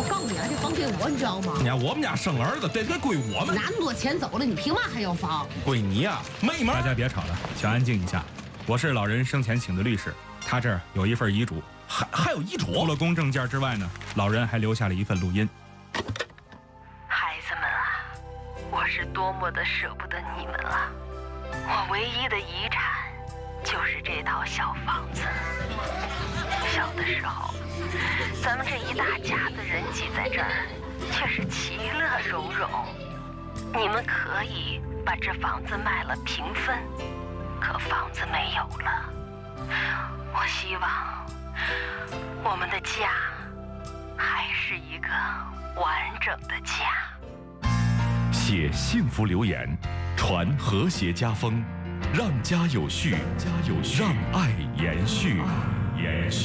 我告诉你啊，这房归我，你知道吗？ 你看我们家生儿子，这归我们。 那么多钱走了，你凭嘛还要房？ 归你呀，没门！ 大家别吵了，请安静一下。我是老人生前请的律师，他这儿有一份遗嘱， 还有遗嘱。 除了公证件之外呢，老人还留下了一份录音。 孩子们啊，我是多么的舍不得你们啊！我唯一的遗产就是这套小房子。小的时候，咱们这一大家子人挤在这儿，却是其乐融融。你们可以把这房子卖了平分，可房子没有了。我希望我们的家还是一个完整的家。 写幸福留言，传和谐家风，让家有序，让爱延续。